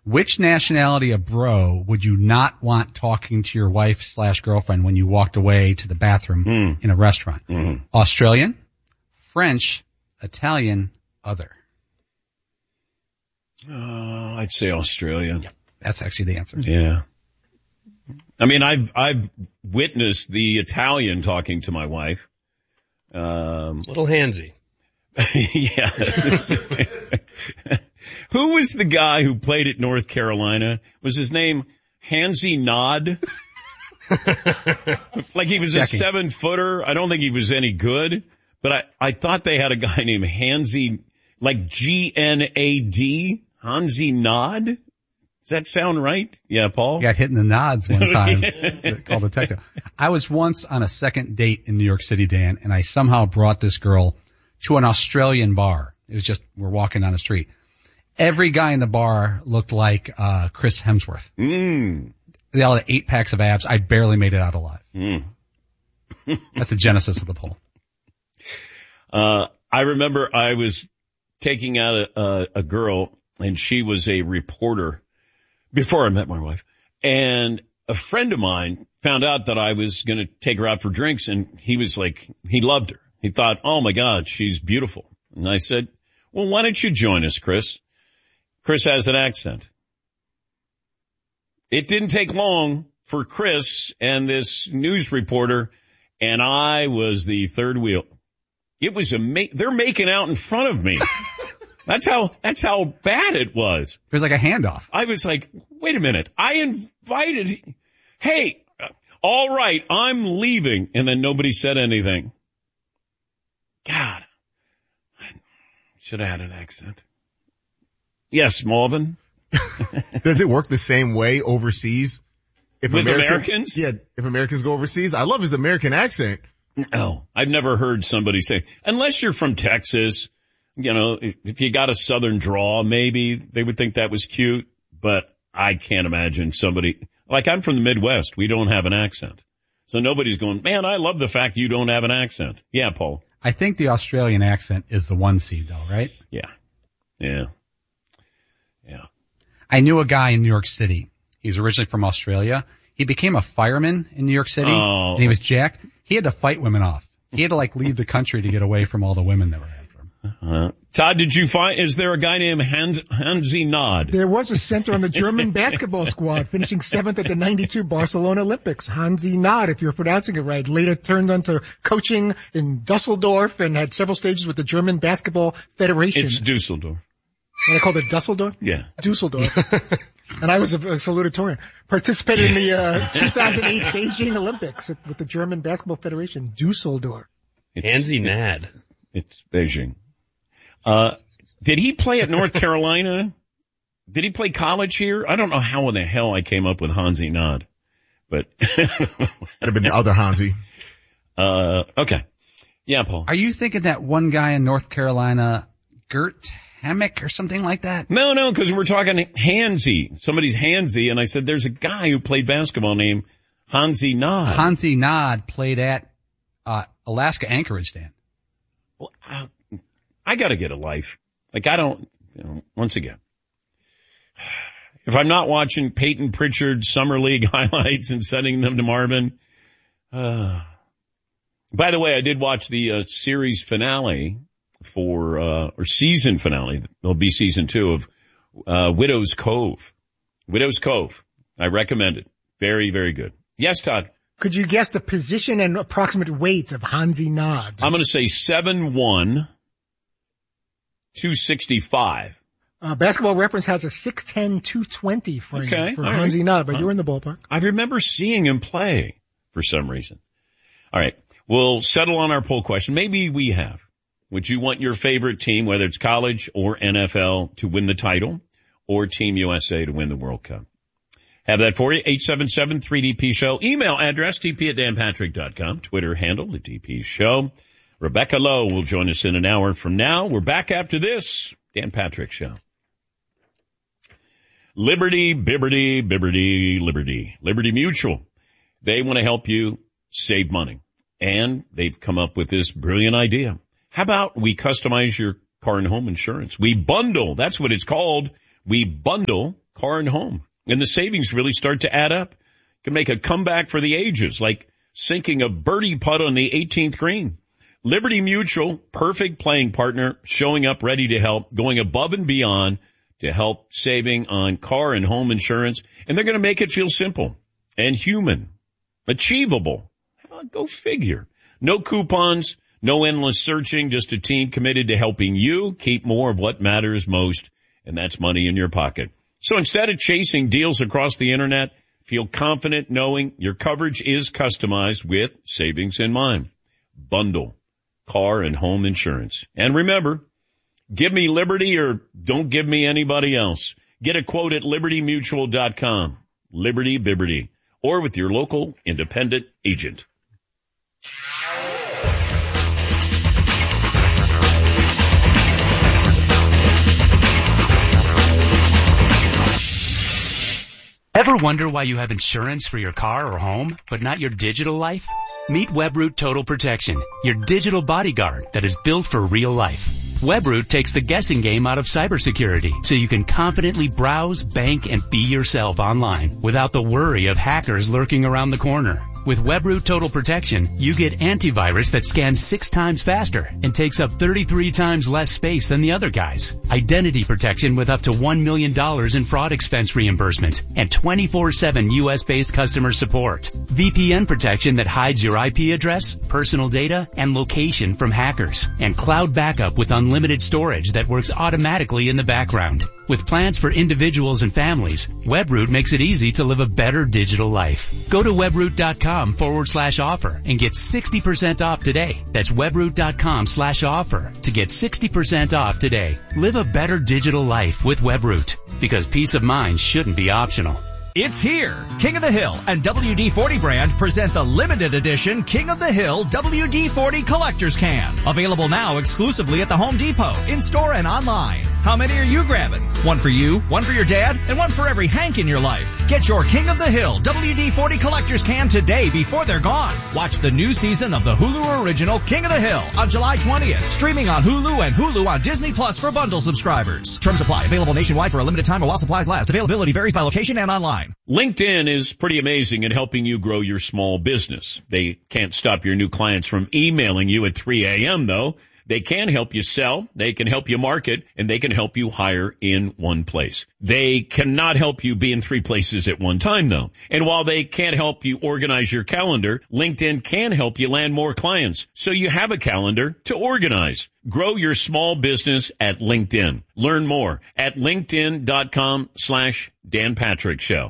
Which nationality of bro would you not want talking to your wife/girlfriend when you walked away to the bathroom in a restaurant? Australian, French, Italian, other. I'd say Australia. Yep, that's actually the answer. Yeah. I mean, I've witnessed the Italian talking to my wife. Little handsy. Yeah. Who was the guy who played at North Carolina? Was his name Hansi Nod? Like he was a 7-footer. I don't think he was any good, but I thought they had a guy named Hansi, like G-N-A-D, Hansi Nod. Does that sound right? Yeah, Paul? I got hit in the nods one time. Called detective. I was once on a second date in New York City, Dan, and I somehow brought this girl to an Australian bar. It was just, we're walking down the street. Every guy in the bar looked like Chris Hemsworth. They all had 8 packs of abs. I barely made it out alive. That's the genesis of the poll. I remember I was taking out a girl, and she was a reporter before I met my wife. And a friend of mine found out that I was going to take her out for drinks, and he was like, he loved her. He thought, oh my God, she's beautiful. And I said, well, why don't you join us, Chris? Chris has an accent. It didn't take long for Chris and this news reporter, and I was the third wheel. It was they're making out in front of me. That's how bad it was. It was like a handoff. I was like, wait a minute. I invited, hey, all right, I'm leaving. And then nobody said anything. God, I should have had an accent. Yes, Marvin. Does it work the same way overseas? With Americans? Yeah, if Americans go overseas. I love his American accent. No, I've never heard somebody say, unless you're from Texas, you know, if you got a southern drawl, maybe they would think that was cute, but I can't imagine somebody, like I'm from the Midwest, we don't have an accent. So nobody's going, man, I love the fact you don't have an accent. Yeah, Paul. I think the Australian accent is the one seed though, right? Yeah. Yeah. I knew a guy in New York City. He's originally from Australia. He became a fireman in New York City, and he was jacked. He had to fight women off. He had to leave the country to get away from all the women that were after him. Todd, did you find, is there a guy named Hansi Nod? There was a center on the German basketball squad, finishing 7th at the 92 Barcelona Olympics. Hansi Nod, if you're pronouncing it right, later turned onto coaching in Dusseldorf and had several stages with the German Basketball Federation. It's Dusseldorf. What I called it, Dusseldorf? Yeah. Dusseldorf. And I was a salutatorian. Participated in the 2008 Beijing Olympics with the German Basketball Federation, Dusseldorf. Hansi Nad. It's Beijing. Did he play at North Carolina? Did he play college here? I don't know how in the hell I came up with Hansi Nod, but that'd have been the other Hansi. Okay. Yeah, Paul. Are you thinking that one guy in North Carolina, Gert Hammock or something like that? No, because we're talking Hansi. Somebody's Hansi, and I said there's a guy who played basketball named Hansi Nod. Hansi Nod played at Alaska Anchorage, Dan. Well, I got to get a life. I don't, once again, if I'm not watching Peyton Pritchard Summer League highlights and sending them to Marvin. By the way, I did watch the series finale or season finale. There'll be season 2 of Widow's Cove. Widow's Cove. I recommend it. Very, very good. Yes, Todd. Could you guess the position and approximate weight of Hansi Nod? I'm going to say 7'1", 265. Basketball Reference has a 6'10", 220 frame for Hansi Nod, but you're in the ballpark. I remember seeing him play for some reason. All right. We'll settle on our poll question. Maybe we have. Would you want your favorite team, whether it's college or NFL, to win the title, or Team USA to win the World Cup? Have that for you. 877-3DP-SHOW. Email address, dp@danpatrick.com. Twitter handle, the DP Show. Rebecca Lowe will join us in an hour from now. We're back after this. Dan Patrick Show. Liberty, Bibberty, Bibberty, Liberty. Liberty Mutual. They want to help you save money. And they've come up with this brilliant idea. How about we customize your car and home insurance? We bundle. That's what it's called. We bundle car and home. And the savings really start to add up. You can make a comeback for the ages, like sinking a birdie putt on the 18th green. Liberty Mutual, perfect playing partner, showing up ready to help, going above and beyond to help saving on car and home insurance. And they're going to make it feel simple and human, achievable. Go figure. No coupons, no endless searching, just a team committed to helping you keep more of what matters most, and that's money in your pocket. So instead of chasing deals across the internet, feel confident knowing your coverage is customized with savings in mind. Bundle car and home insurance. And remember, give me Liberty or don't give me anybody else. Get a quote at libertymutual.com. Liberty Biberty. Or with your local independent agent. Ever wonder why you have insurance for your car or home, but not your digital life? Meet Webroot Total Protection, your digital bodyguard that is built for real life. Webroot takes the guessing game out of cybersecurity so you can confidently browse, bank, and be yourself online without the worry of hackers lurking around the corner. With Webroot Total Protection, you get antivirus that scans 6 times faster and takes up 33 times less space than the other guys. Identity protection with up to $1 million in fraud expense reimbursement and 24/7 U.S.-based customer support. VPN protection that hides your IP address, personal data, and location from hackers. And cloud backup with unlimited storage that works automatically in the background. With plans for individuals and families, Webroot makes it easy to live a better digital life. Go to webroot.com/offer and get 60% off today. That's webroot.com/offer to get 60% off today. Live a better digital life with Webroot, because peace of mind shouldn't be optional. It's here. King of the Hill and WD-40 brand present the limited edition King of the Hill WD-40 Collector's Can. Available now exclusively at the Home Depot, in-store and online. How many are you grabbing? One for you, one for your dad, and one for every Hank in your life. Get your King of the Hill WD-40 Collector's Can today before they're gone. Watch the new season of the Hulu original King of the Hill on July 20th. Streaming on Hulu and Hulu on Disney Plus for bundle subscribers. Terms apply. Available nationwide for a limited time while supplies last. Availability varies by location and online. LinkedIn is pretty amazing at helping you grow your small business. They can't stop your new clients from emailing you at 3 a.m. though. They can help you sell, they can help you market, and they can help you hire in one place. They cannot help you be in 3 places at one time though. And while they can't help you organize your calendar, LinkedIn can help you land more clients so you have a calendar to organize. Grow your small business at LinkedIn. Learn more at linkedin.com/Dan Patrick Show.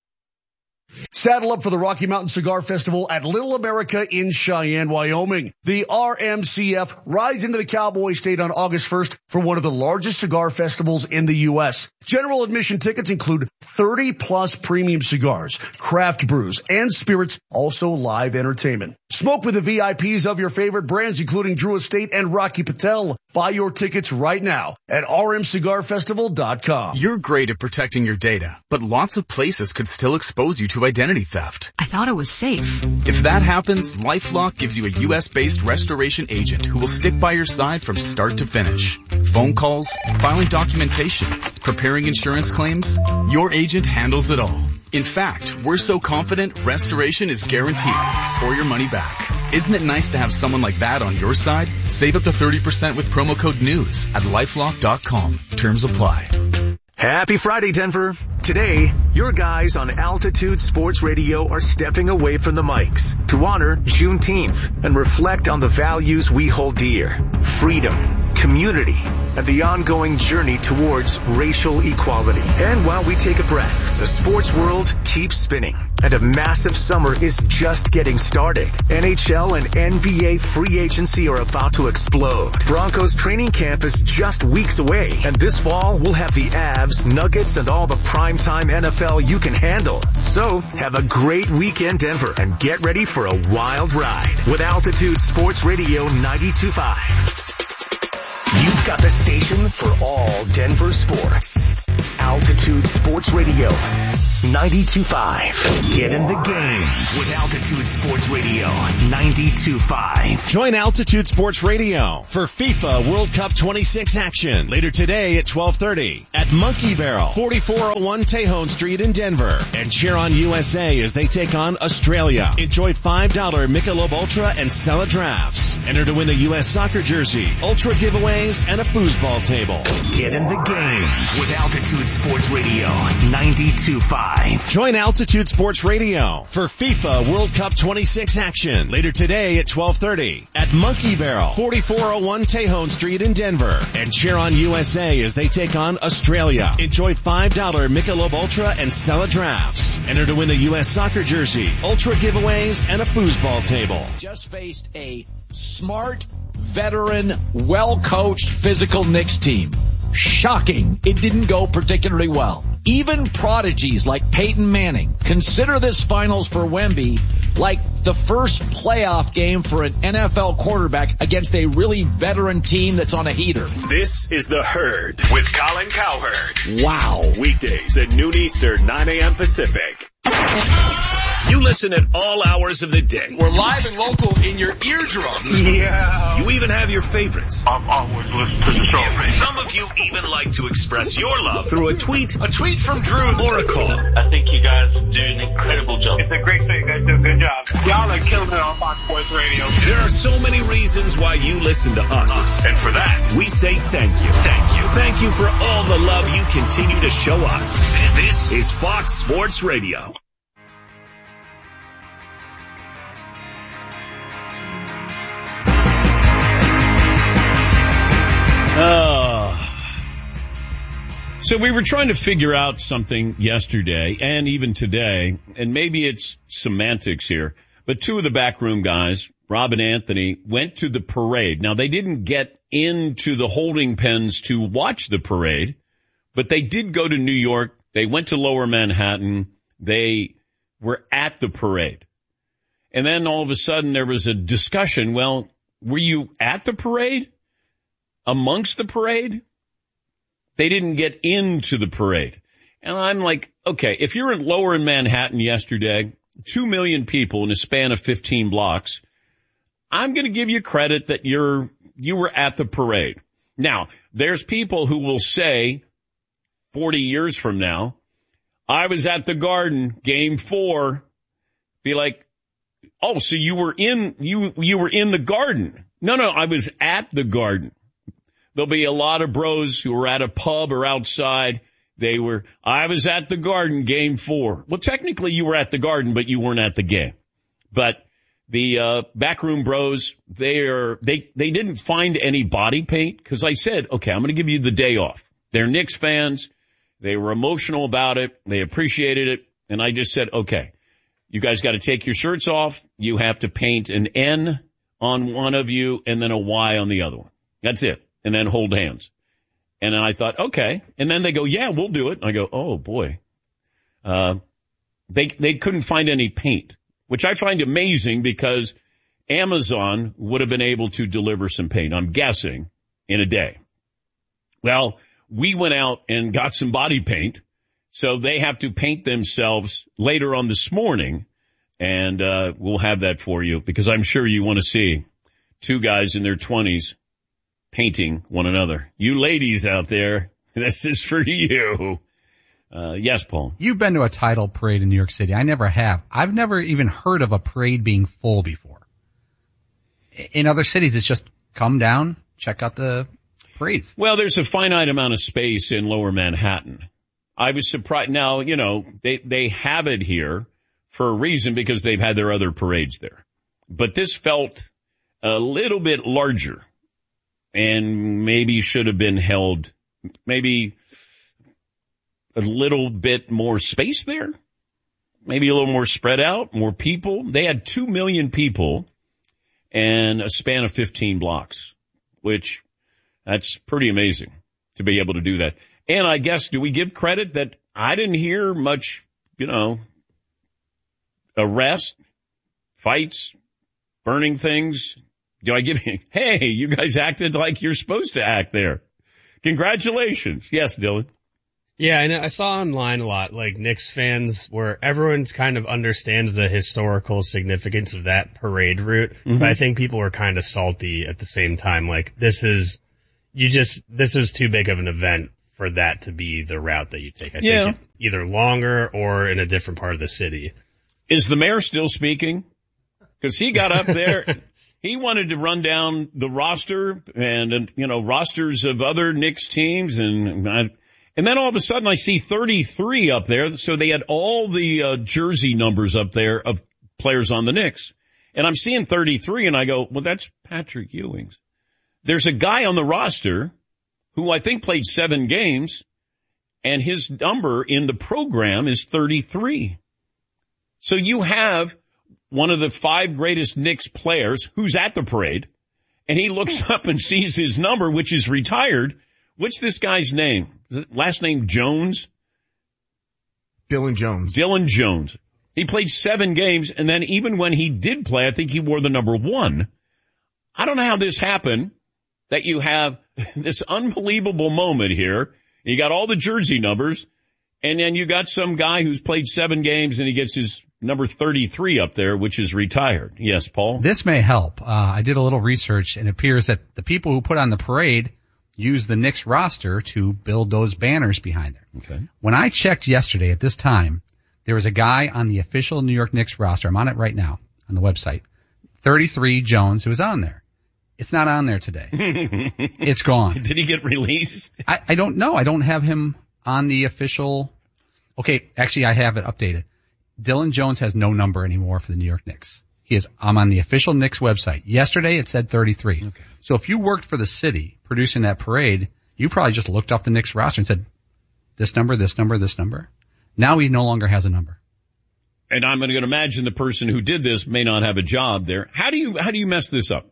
Saddle up for the Rocky Mountain Cigar Festival at Little America in Cheyenne, Wyoming. The RMCF rides into the Cowboy State on August 1st for one of the largest cigar festivals in the U.S. General admission tickets include 30-plus premium cigars, craft brews, and spirits, also live entertainment. Smoke with the VIPs of your favorite brands, including Drew Estate and Rocky Patel. Buy your tickets right now at rmcigarfestival.com. You're great at protecting your data, but lots of places could still expose you to identity theft. I thought it was safe. If that happens, LifeLock gives you a U.S.-based restoration agent who will stick by your side from start to finish. Phone calls, filing documentation, preparing insurance claims, your agent handles it all. In fact, we're so confident restoration is guaranteed or your money back. Isn't it nice to have someone like that on your side? Save up to 30% with promo code NEWS at LifeLock.com. Terms apply. Happy Friday, Denver. Today, your guys on Altitude Sports Radio are stepping away from the mics to honor Juneteenth and reflect on the values we hold dear: freedom, community, and the ongoing journey towards racial equality. And while we take a breath, the sports world keeps spinning, and a massive summer is just getting started. NHL and NBA free agency are about to explode. Broncos training camp is just weeks away, and this fall we'll have the Avs, Nuggets, and all the primetime NFL you can handle. So have a great weekend, Denver, and get ready for a wild ride with Altitude Sports Radio 92.5. You've got the station for all Denver sports. Altitude Sports Radio. 92.5. Get in the game with Altitude Sports Radio 92.5. Join Altitude Sports Radio for FIFA World Cup 26 action later today at 12:30 at Monkey Barrel, 4401 Tejon Street in Denver. And cheer on USA as they take on Australia. Enjoy $5 Michelob Ultra and Stella drafts. Enter to win a U.S. soccer jersey, Ultra giveaways, and a foosball table. Get in the game with Altitude Sports Radio 92.5. Join Altitude Sports Radio for FIFA World Cup 26 action later today at 12:30 at Monkey Barrel, 4401 Tejon Street in Denver. And cheer on USA as they take on Australia. Enjoy $5 Michelob Ultra and Stella drafts. Enter to win a U.S. soccer jersey, Ultra giveaways, and a foosball table. Just faced a smart, veteran, well-coached physical Knicks team. Shocking. It didn't go particularly well. Even prodigies like Peyton Manning consider this finals for Wemby like the first playoff game for an NFL quarterback against a really veteran team that's on a heater. This is The Herd with Colin Cowherd. Wow. Weekdays at noon Eastern, 9 a.m. Pacific. You listen at all hours of the day. We're live and local in your eardrums. Yeah. You even have your favorites. I've always listened to the show. Some of you even like to express your love through a tweet. A tweet from Drew Or a call. I think you guys do an incredible job. It's a great show. You guys do a good job. Y'all are killing it on Fox Sports Radio. There are so many reasons why you listen to us. And for that, we say thank you. Thank you. Thank you for all the love you continue to show us. This is Fox Sports Radio. So we were trying to figure out something yesterday and even today, and maybe it's semantics here, but two of the backroom guys, Rob and Anthony, went to the parade. Now, they didn't get into the holding pens to watch the parade, but they did go to New York. They went to Lower Manhattan. They were at the parade. And then all of a sudden there was a discussion. Well, were you at the parade? Amongst the parade? They didn't get into the parade. And I'm like, okay, if you're in Lower Manhattan yesterday, 2 million people in a span of 15 blocks, I'm going to give you credit that you were at the parade. Now, there's people who will say 40 years from now, I was at the Garden, game 4. Be like, oh, so you were in the Garden. No, I was at the Garden. There'll be a lot of bros who were at a pub or outside. I was at the Garden, game 4. Well, technically you were at the Garden, but you weren't at the game. But the backroom bros, they didn't find any body paint because I said, okay, I'm going to give you the day off. They're Knicks fans. They were emotional about it. They appreciated it. And I just said, okay, you guys got to take your shirts off. You have to paint an N on one of you and then a Y on the other one. That's it. And then hold hands. And then I thought, okay. And then they go, yeah, we'll do it. And I go, oh boy. They couldn't find any paint, which I find amazing because Amazon would have been able to deliver some paint, I'm guessing, in a day. Well, we went out and got some body paint. So they have to paint themselves later on this morning. And we'll have that for you because I'm sure you want to see two guys in their 20s painting one another. You ladies out there, this is for you. Yes, Paul. You've been to a title parade in New York City. I never have. I've never even heard of a parade being full before. In other cities, it's just come down, check out the parades. Well, there's a finite amount of space in Lower Manhattan. I was surprised. Now, they have it here for a reason because they've had their other parades there. But this felt a little bit larger. And maybe should have been held, maybe a little bit more space there, maybe a little more spread out, more people. They had 2 million people and a span of 15 blocks, which that's pretty amazing to be able to do that. And I guess, do we give credit that I didn't hear much, arrest, fights, burning things? Do I give you, hey, you guys acted like you're supposed to act there. Congratulations. Yes, Dylan. Yeah, and I saw online a lot, like Knicks fans, where everyone's kind of understands the historical significance of that parade route, but I think people were kind of salty at the same time. Like, this is too big of an event for that to be the route that you take. I think either longer or in a different part of the city. Is the mayor still speaking? Because he got up there. He wanted to run down the roster and, rosters of other Knicks teams. And then all of a sudden I see 33 up there. So they had all the jersey numbers up there of players on the Knicks. And I'm seeing 33 and I go, well, that's Patrick Ewing's. There's a guy on the roster who I think played 7 games, and his number in the program is 33. So you have one of the 5 greatest Knicks players who's at the parade, and he looks up and sees his number, which is retired. What's this guy's name? Is it last name Jones? Dylan Jones. Dylan Jones. He played 7 games, and then even when he did play, I think he wore the number 1. I don't know how this happened, that you have this unbelievable moment here. You got all the jersey numbers, and then you got some guy who's played 7 games, and he gets his number 33 up there, which is retired. Yes, Paul? This may help. I did a little research, and it appears that the people who put on the parade use the Knicks roster to build those banners behind it. Okay. When I checked yesterday at this time, there was a guy on the official New York Knicks roster. I'm on it right now on the website. 33 Jones, who was on there. It's not on there today. It's gone. Did he get released? I don't know. I don't have him on the official. Okay, actually I have it updated. Dylan Jones has no number anymore for the New York Knicks. I'm on the official Knicks website. Yesterday it said 33. Okay. So if you worked for the city producing that parade, you probably just looked off the Knicks roster and said, this number, this number, this number. Now he no longer has a number. And I'm going to imagine the person who did this may not have a job there. How do you mess this up?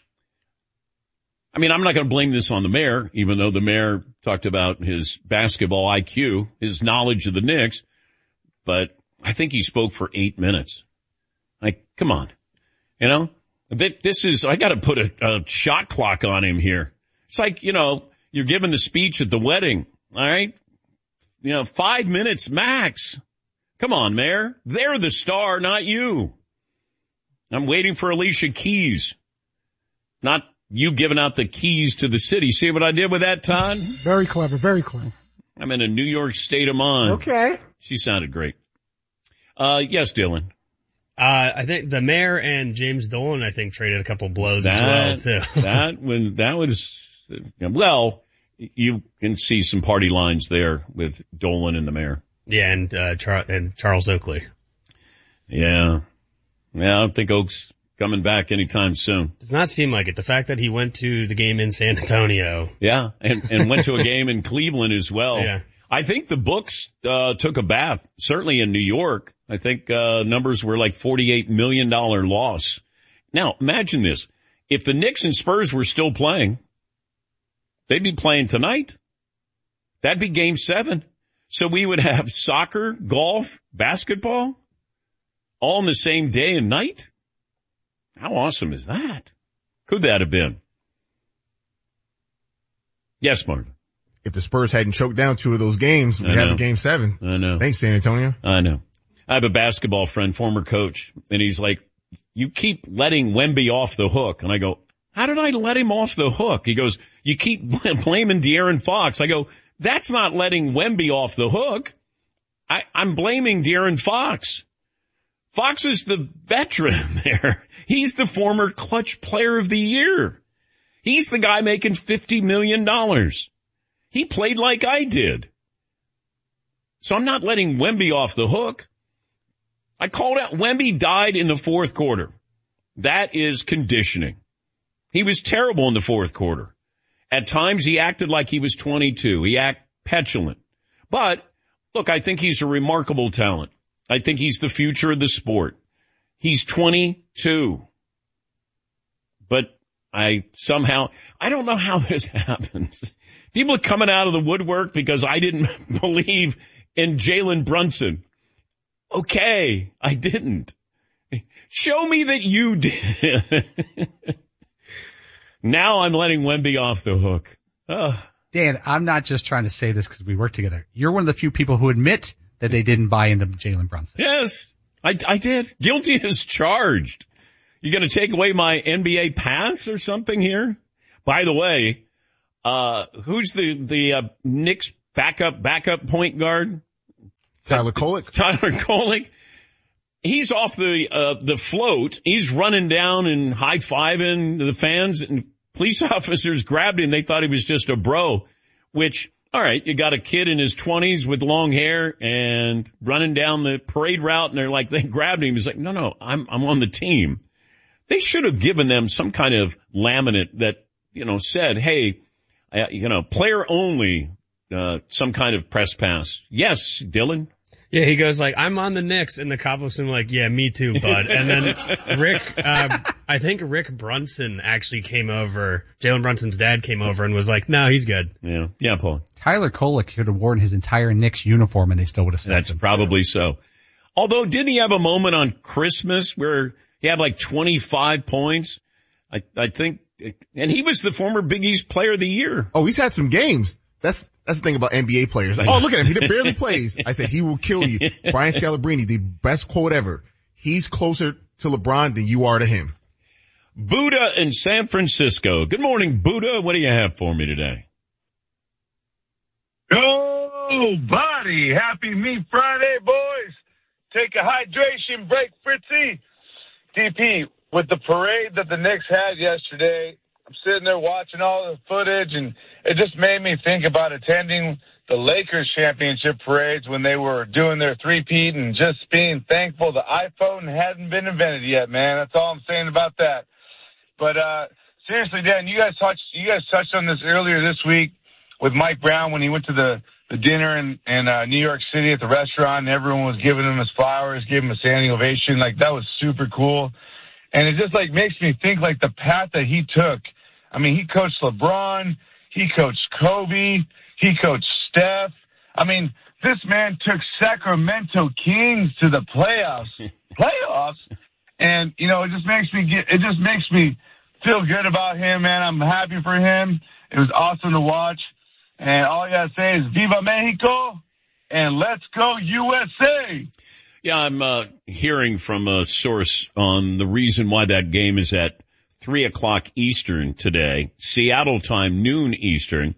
I mean, I'm not going to blame this on the mayor, even though the mayor talked about his basketball IQ, his knowledge of the Knicks, but I think he spoke for 8 minutes. Like, come on. I got to put a shot clock on him here. It's like, you're giving the speech at the wedding, all right? 5 minutes max. Come on, Mayor. They're the star, not you. I'm waiting for Alicia Keys, not you giving out the keys to the city. See what I did with that, Todd? Very clever, very clever. I'm in a New York state of mind. Okay. She sounded great. Yes, Dylan. I think the mayor and James Dolan, traded a couple blows as well, too. You can see some party lines there with Dolan and the mayor. Yeah, and Charles Oakley. Yeah. I don't think Oak's coming back anytime soon. Does not seem like it. The fact that he went to the game in San Antonio. Yeah, and went to a game in Cleveland as well. Yeah. I think the books took a bath, certainly in New York. I think numbers were like $48 million loss. Now, imagine this. If the Knicks and Spurs were still playing, they'd be playing tonight. That'd be game 7. So we would have soccer, golf, basketball, all on the same day and night. How awesome is that? Could that have been? Yes, Martin. If the Spurs hadn't choked down 2 of those games, we'd have a game 7. I know. Thanks, San Antonio. I know. I have a basketball friend, former coach, and he's like, you keep letting Wemby off the hook. And I go, how did I let him off the hook? He goes, you keep blaming De'Aaron Fox. I go, that's not letting Wemby off the hook. I'm blaming De'Aaron Fox. Fox is the veteran there. He's the former clutch player of the year. He's the guy making $50 million. He played like I did. So I'm not letting Wemby off the hook. I called out Wemby died in the 4th quarter. That is conditioning. He was terrible in the 4th quarter. At times he acted like he was 22. He acted petulant. But look, I think he's a remarkable talent. I think he's the future of the sport. He's 22. But I don't know how this happens. People are coming out of the woodwork because I didn't believe in Jalen Brunson. Okay, I didn't. Show me that you did. Now I'm letting Wemby off the hook. Dan, Dan, I'm not just trying to say this because we work together. You're one of the few people who admit that they didn't buy into Jalen Brunson. Yes, I did. Guilty as charged. You going to take away my NBA pass or something here? By the way, who's the Knicks backup point guard? Tyler Kolek. Tyler Kolek. He's off the float. He's running down and high-fiving the fans, and police officers grabbed him. They thought he was just a bro, which, all right, you got a kid in his 20s with long hair and running down the parade route, and they grabbed him. He's like, no, I'm on the team. They should have given them some kind of laminate that, said, hey, player only, some kind of press pass. Yes, Dylan. Yeah, he goes I'm on the Knicks, and the cop looks at him yeah, me too, bud. And then Rick, I think Rick Brunson actually came over, Jalen Brunson's dad came over and was no, he's good. Yeah, Paul. Tyler Kolek could have worn his entire Knicks uniform and they still would have snapped him. That's probably so. Although, didn't he have a moment on Christmas where he had 25 points? I think, and he was the former Big East Player of the Year. Oh, he's had some games. That's the thing about NBA players. Oh, look at him. He barely plays. I said, he will kill you. Brian Scalabrine, the best quote ever. He's closer to LeBron than you are to him. Buddha in San Francisco. Good morning, Buddha. What do you have for me today? Oh, buddy. Happy Meat Friday, boys. Take a hydration break, Fritzy. DP, with the parade that the Knicks had yesterday, I'm sitting there watching all the footage, and it just made me think about attending the Lakers championship parades when they were doing their three-peat and just being thankful the iPhone hadn't been invented yet, man. That's all I'm saying about that. But seriously, Dan, you guys touched on this earlier this week with Mike Brown when he went to the dinner in New York City at the restaurant, and everyone was giving him his flowers, giving him a standing ovation. That was super cool. And it just makes me think the path that he took. I mean, he coached LeBron, he coached Kobe, he coached Steph. I mean, this man took Sacramento Kings to the playoffs. And, it just makes me feel good about him, man. I'm happy for him. It was awesome to watch. And all I gotta say is Viva Mexico and let's go USA. Yeah, I'm hearing from a source on the reason why that game is at 3:00 Eastern today, Seattle time, noon Eastern.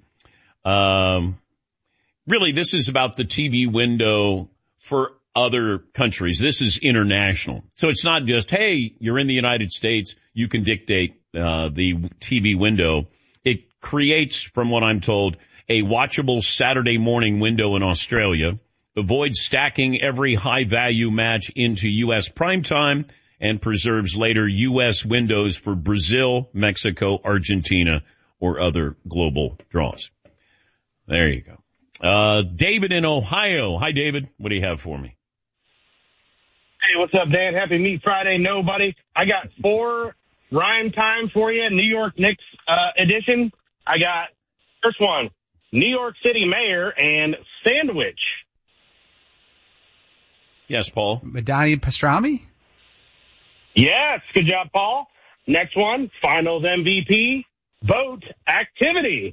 Really, this is about the TV window for other countries. This is international. So it's not just, hey, you're in the United States, you can dictate the TV window. It creates, from what I'm told, a watchable Saturday morning window in Australia, avoids stacking every high-value match into U.S. primetime, and preserves later U.S. windows for Brazil, Mexico, Argentina, or other global draws. There you go. David in Ohio. Hi, David. What do you have for me? Hey, what's up, Dan? Happy Meat Friday, nobody. I got 4 rhyme time for you, New York Knicks edition. I got, first one, New York City mayor and sandwich. Yes, Paul. Madani Pastrami? Yes, good job, Paul. Next one, finals MVP, boat activity.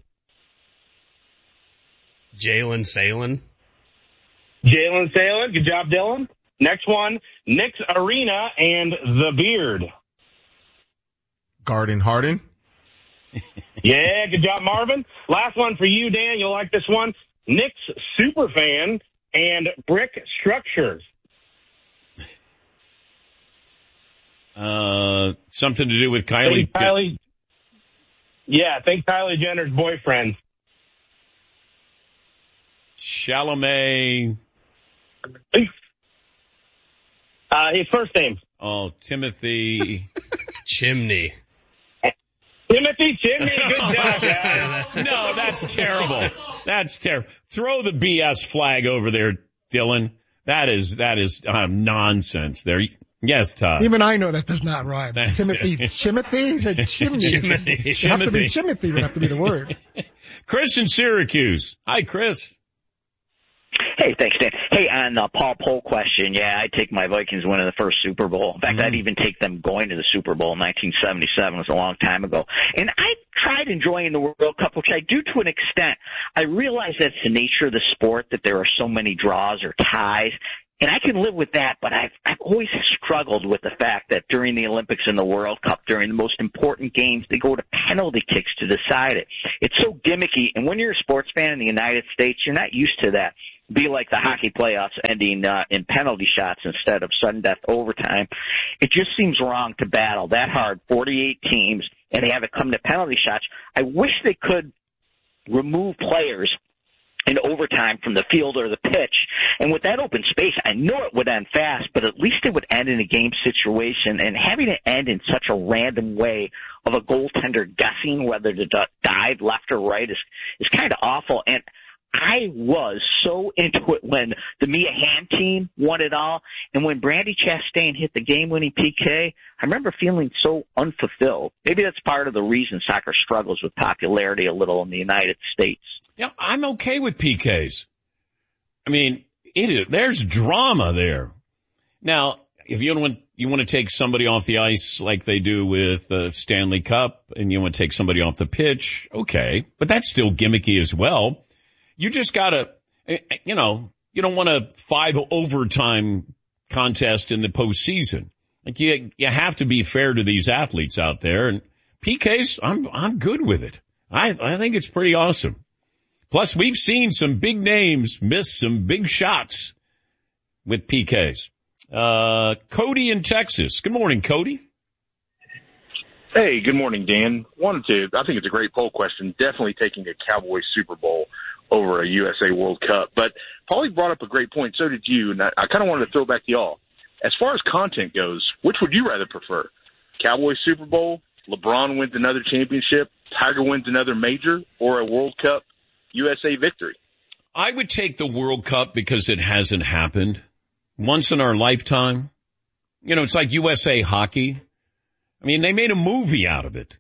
Jalen Salen. Jalen Salen, good job, Dylan. Next one, Knicks Arena and the beard. Garden Harden. Yeah, good job, Marvin. Last one for you, Dan. You'll like this one. Knicks Superfan and brick structures. Something to do with Kylie. Think Kylie Jenner's boyfriend. Chalamet. His first name. Oh, Timothy. Chimney. Timothy Chimney. Good job, guys. No, that's terrible. That's terrible. Throw the BS flag over there, Dylan. That is nonsense there. Yes, Todd. Even I know that does not rhyme. Timothy Chimothy? He said chimney. It have to be Timothy would have to be the word. Chris in Syracuse. Hi, Chris. Hey, thanks, Dan. Hey, on the Paul poll question, yeah, I'd take my Vikings winning the first Super Bowl. In fact, I'd even take them going to the Super Bowl in 1977. It was a long time ago. And I tried enjoying the World Cup, which I do to an extent. I realize that's the nature of the sport, that there are so many draws or ties. And I can live with that, but I've always struggled with the fact that during the Olympics and the World Cup, during the most important games, they go to penalty kicks to decide it. It's so gimmicky, and when you're a sports fan in the United States, you're not used to that. Be like the hockey playoffs ending in penalty shots instead of sudden death overtime. It just seems wrong to battle that hard, 48 teams, and they have it come to penalty shots. I wish they could remove players in overtime from the field or the pitch. And with that open space, I know it would end fast, but at least it would end in a game situation. And having it end in such a random way of a goaltender guessing whether to dive left or right is kind of awful. And I was so into it when the Mia Hamm team won it all. And when Brandi Chastain hit the game-winning PK, I remember feeling so unfulfilled. Maybe that's part of the reason soccer struggles with popularity a little in the United States. Yeah, I'm okay with PKs. I mean, there's drama there. Now, if you want to take somebody off the ice like they do with the Stanley Cup, and you want to take somebody off the pitch, okay. But that's still gimmicky as well. You just gotta, you don't want a 5 overtime contest in the postseason. Like you have to be fair to these athletes out there. And PKs, I'm good with it. I think it's pretty awesome. Plus, we've seen some big names miss some big shots with PKs. Cody in Texas. Good morning, Cody. Hey, good morning, Dan. I think it's a great poll question. Definitely taking a Cowboys Super Bowl over a USA World Cup. But Paulie brought up a great point. So did you. And I kind of wanted to throw back to y'all. As far as content goes, which would you rather prefer? Cowboys Super Bowl, LeBron wins another championship, Tiger wins another major, or a World Cup USA victory? I would take the World Cup because it hasn't happened once in our lifetime. It's like USA hockey. I mean, they made a movie out of it.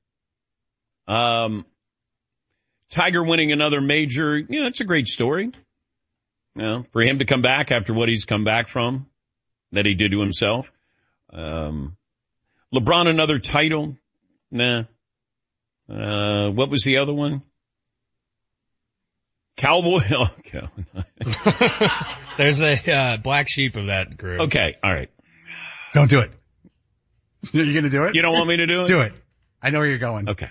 Tiger winning another major, it's a great story. For him to come back after what he's come back from, that he did to himself. LeBron another title? Nah. What was the other one? Cowboy. Oh, There's a black sheep of that group. Okay, all right. Don't do it. You're going to do it? You don't want me to do it? Do it. I know where you're going. Okay.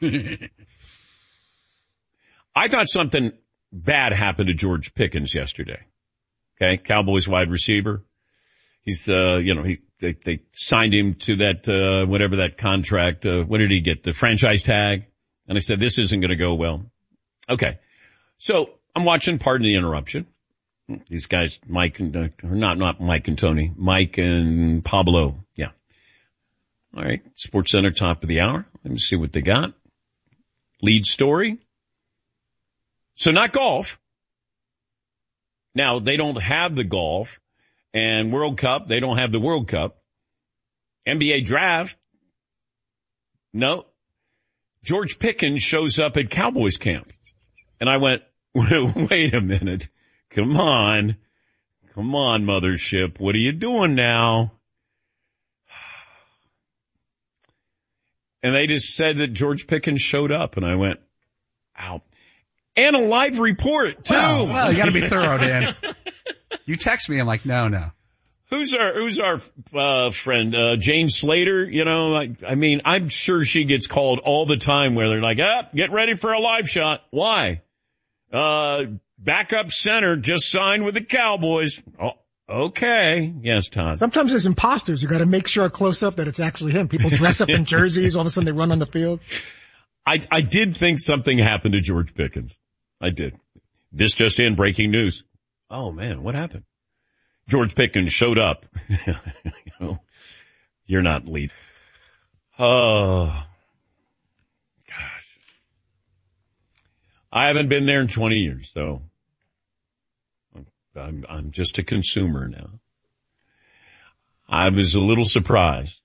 I thought something bad happened to George Pickens yesterday. Okay, Cowboys wide receiver. He's, they signed him to that, whatever that contract. What did he get? The franchise tag. And I said, this isn't going to go well. Okay. So I'm watching, pardon the interruption. These guys, Mike and, not Mike and Tony, Mike and Pablo. Yeah. All right. Sports Center, top of the hour. Let me see what they got. Lead story. So not golf. Now they don't have the golf, and World Cup. They don't have the World Cup. NBA draft. No. George Pickens shows up at Cowboys camp. And I went, wait a minute. Come on, mothership. What are you doing now? And they just said that George Pickens showed up, and I went, ow. And a live report, too. Well, you got to be thorough, Dan. You text me, I'm like, no. Who's our friend, Jane Slater? I mean, I'm sure she gets called all the time where they're like, get ready for a live shot. Why? Backup center just signed with the Cowboys. Oh, okay. Yes, Todd. Sometimes there's imposters. You got to make sure close up that it's actually him. People dress up in jerseys. All of a sudden they run on the field. I did think something happened to George Pickens. I did. This just in, breaking news. Oh man, what happened? George Pickens showed up. You're not lead. Oh, gosh. I haven't been there in 20 years, so I'm just a consumer now. I was a little surprised.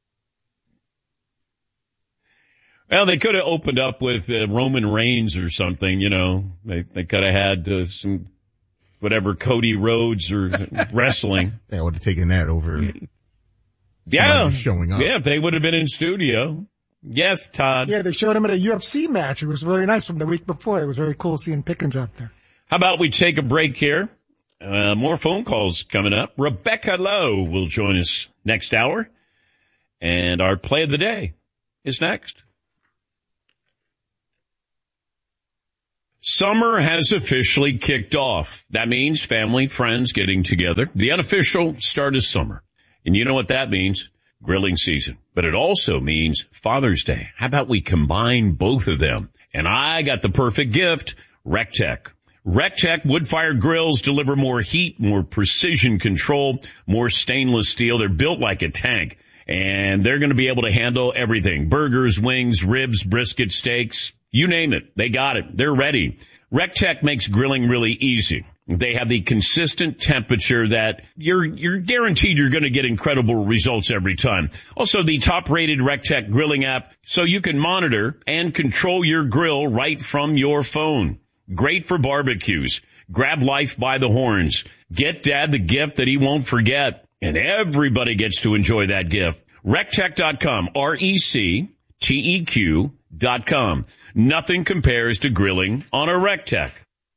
Well, they could have opened up with Roman Reigns or something, They could have had some whatever Cody Rhodes or wrestling. Yeah, I would have taken that over. Yeah. Showing up. Yeah, if they would have been in studio. Yes, Todd. Yeah, they showed him at a UFC match. It was really nice from the week before. It was very cool seeing Pickens out there. How about we take a break here? More phone calls coming up. Rebecca Lowe will join us next hour. And our play of the day is next. Summer has officially kicked off. That means family, friends getting together. The unofficial start of summer. And you know what that means? Grilling season. But it also means Father's Day. How about we combine both of them? And I got the perfect gift, RecTech. RecTech wood-fired grills deliver more heat, more precision control, more stainless steel. They're built like a tank. And they're going to be able to handle everything. Burgers, wings, ribs, brisket, steaks. You name it. They got it. They're ready. RecTech makes grilling really easy. They have the consistent temperature that you're guaranteed you're going to get incredible results every time. Also, the top-rated RecTech grilling app, so you can monitor and control your grill right from your phone. Great for barbecues. Grab life by the horns. Get Dad the gift that he won't forget. And everybody gets to enjoy that gift. RecTech.com. RecTeq.com. Nothing compares to grilling on a RecTech.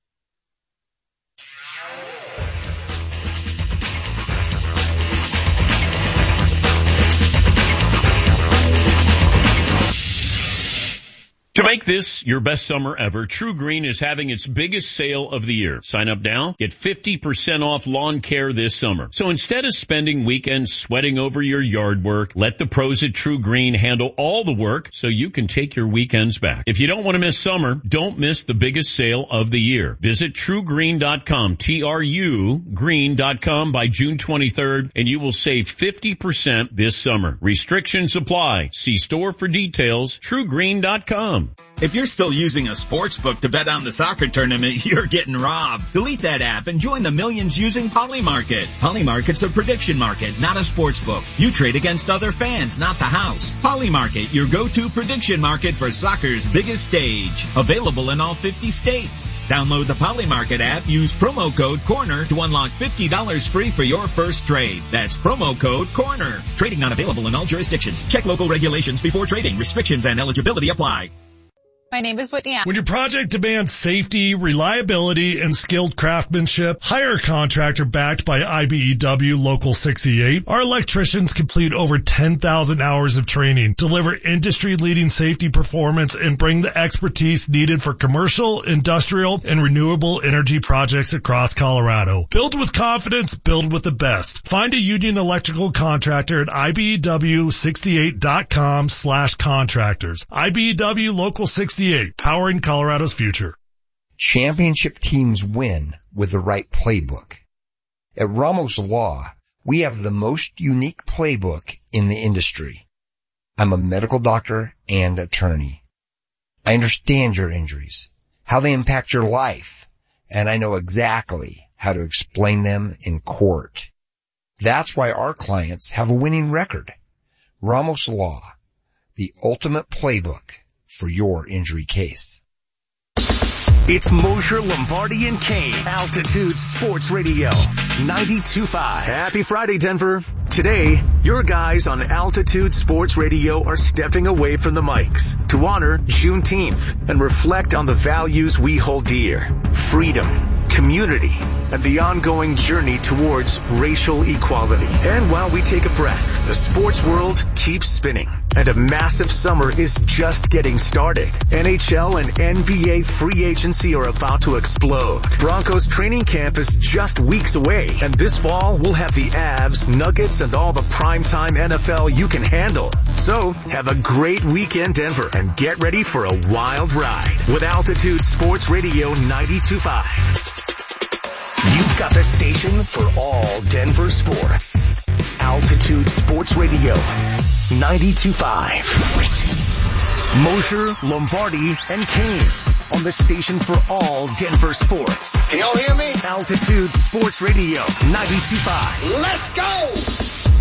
To make this your best summer ever, True Green is having its biggest sale of the year. Sign up now. Get 50% off lawn care this summer. So instead of spending weekends sweating over your yard work, let the pros at True Green handle all the work so you can take your weekends back. If you don't want to miss summer, don't miss the biggest sale of the year. Visit TrueGreen.com, T-R-U Green.com by June 23rd, and you will save 50% this summer. Restrictions apply. See store for details. TrueGreen.com. If you're still using a sportsbook to bet on the soccer tournament, you're getting robbed. Delete that app and join the millions using Polymarket. Polymarket's a prediction market, not a sportsbook. You trade against other fans, not the house. Polymarket, your go-to prediction market for soccer's biggest stage. Available in all 50 states. Download the Polymarket app, use promo code CORNER to unlock $50 free for your first trade. That's promo code CORNER. Trading not available in all jurisdictions. Check local regulations before trading. Restrictions and eligibility apply. My name is Whitney. When your project demands safety, reliability, and skilled craftsmanship, hire a contractor backed by IBEW Local 68. Our electricians complete over 10,000 hours of training, deliver industry-leading safety performance, and bring the expertise needed for commercial, industrial, and renewable energy projects across Colorado. Build with confidence, build with the best. Find a union electrical contractor at IBEW68.com/contractors. IBEW Local 68. Powering Colorado's future. Championship teams win with the right playbook. At Ramos Law, we have the most unique playbook in the industry. I'm a medical doctor and attorney. I understand your injuries, how they impact your life, and I know exactly how to explain them in court. That's why our clients have a winning record. Ramos Law, the ultimate playbook for your injury case. It's Mosher, Lombardi, and Kane. Altitude Sports Radio, 92.5. Happy Friday, Denver. Today, your guys on Altitude Sports Radio are stepping away from the mics to honor Juneteenth and reflect on the values we hold dear. Freedom, community, and the ongoing journey towards racial equality. And while we take a breath, the sports world keeps spinning. And a massive summer is just getting started. NHL and NBA free agency are about to explode. Broncos training camp is just weeks away. And this fall, we'll have the Avs, Nuggets, and all the primetime NFL you can handle. So, have a great weekend, Denver, and get ready for a wild ride with Altitude Sports Radio 92.5. You've got the station for all Denver sports. Altitude Sports Radio 92.5. Mosher, Lombardi, and Kane on the station for all Denver sports. Can y'all hear me? Altitude Sports Radio 92.5. Let's go!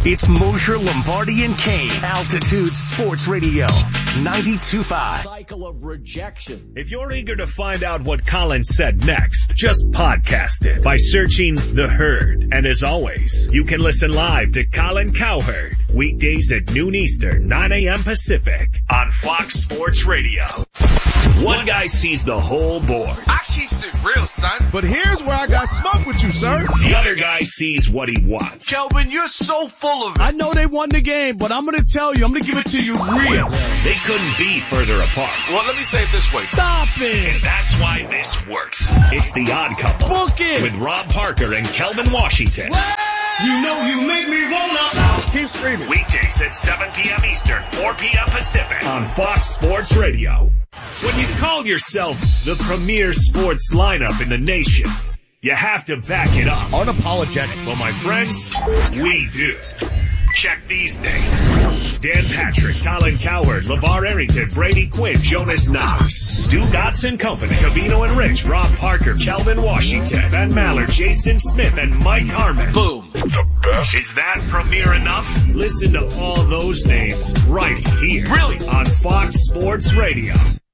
It's Mosher, Lombardi, and Kane. Altitude Sports Radio, 92.5. Cycle of rejection. If you're eager to find out what Colin said next, just podcast it by searching The Herd. And as always, you can listen live to Colin Cowherd weekdays at noon Eastern, 9 a.m. Pacific on Fox Sports Radio. One guy sees the whole board. I keeps it real, son. But here's where I got smoke with you, sir. The other guy sees what he wants. Kelvin, you're so full of it. I know they won the game, but I'm going to tell you, I'm going to give it to you real. They couldn't be further apart. Well, let me say it this way. Stop it. And that's why this works. It's The Odd Couple. Book it. With Rob Parker and Kelvin Washington. You know you make me wanna. Keep screaming. Weekdays at 7 p.m. Eastern, 4 p.m. Pacific on Fox Sports Radio. When you call yourself the premier sports lineup in the nation, you have to back it up. Unapologetic. Well, my friends, we do. Check these names. Dan Patrick, Colin Cowherd, LeVar Arrington, Brady Quinn, Jonas Knox, Stu Gotson Company, Cavino and Rich, Rob Parker, Kelvin Washington, Ben Maller, Jason Smith, and Mike Harmon. Boom. The best. Is that premier enough? Listen to all those names right here. Brilliant. On Fox Sports Radio.